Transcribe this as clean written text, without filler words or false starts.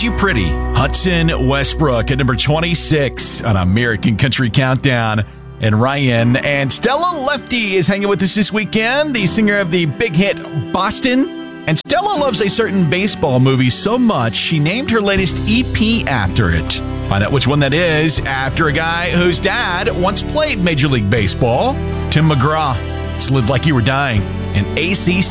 You Pretty. Hudson Westbrook at number 26 on American Country Countdown. And Ryan and Stella Lefty is hanging with us this weekend, the singer of the big hit Boston. And Stella loves a certain baseball movie so much, she named her latest EP after it. Find out which one that is after a guy whose dad once played Major League Baseball, Tim McGraw. It's Live Like You Were Dying, and ACC